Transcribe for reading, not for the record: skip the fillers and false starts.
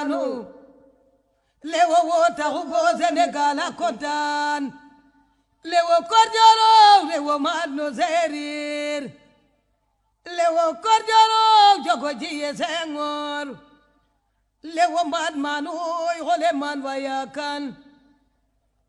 manu lewo wota hubo Senegal akotan lewo korjoro lewo madno serir lewo korjoro jogo jiye Senghor lewo mad manu hole man wayakan